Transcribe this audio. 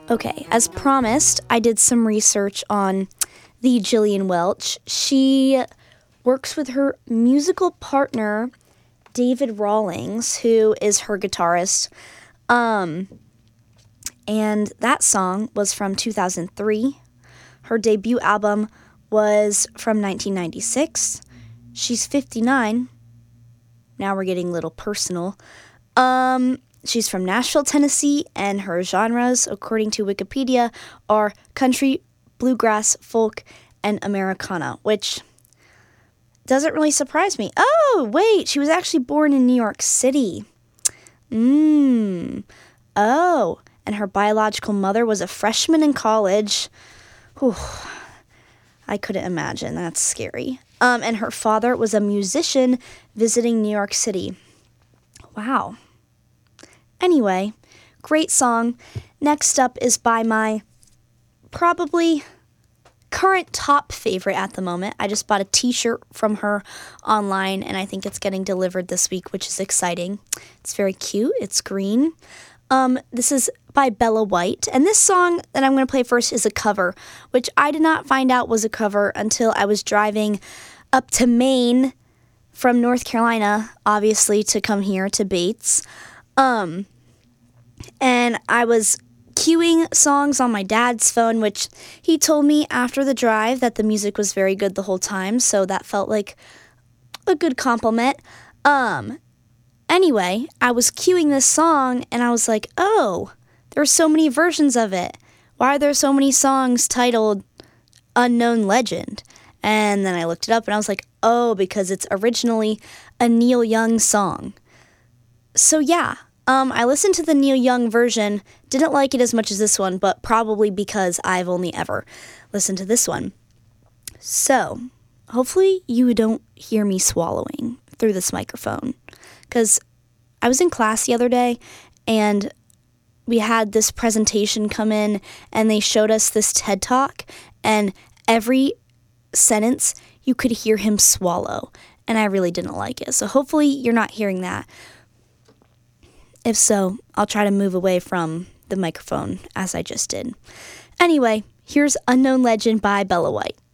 Okay, as promised, I did some research on the Gillian Welch. She works with her musical partner, David Rawlings, who is her guitarist. And that song was from 2003. Her debut album was from 1996. She's 59. Now we're getting a little personal. She's from Nashville, Tennessee, and her genres, according to Wikipedia, are country, bluegrass, folk, and Americana, which doesn't really surprise me. Oh, wait, she was actually born in New York City. Oh, and her biological mother was a freshman in college. Whew. I couldn't imagine. That's scary. And her father was a musician visiting New York City. Wow. Anyway, great song. Next up is by my probably current top favorite at the moment. I just bought a t-shirt from her online, and I think it's getting delivered this week, which is exciting. It's very cute. It's green. This is by Bella White, and this song that I'm going to play first is a cover, which I did not find out was a cover until I was driving up to Maine from North Carolina, obviously, to come here to Bates. And I was queuing songs on my dad's phone, which he told me after the drive that the music was very good the whole time, so that felt like a good compliment. Anyway, I was queuing this song, and I was like, oh, there's so many versions of it. Why are there so many songs titled Unknown Legend? And then I looked it up, and I was like, oh, because it's originally a Neil Young song. So yeah, I listened to the Neil Young version, didn't like it as much as this one, but probably because I've only ever listened to this one. So, hopefully you don't hear me swallowing through this microphone, because I was in class the other day, and we had this presentation come in, and they showed us this TED Talk, and every sentence you could hear him swallow, and I really didn't like it. So hopefully you're not hearing that. If so, I'll try to move away from the microphone as I just did. Anyway, here's Unknown Legend by Bella White.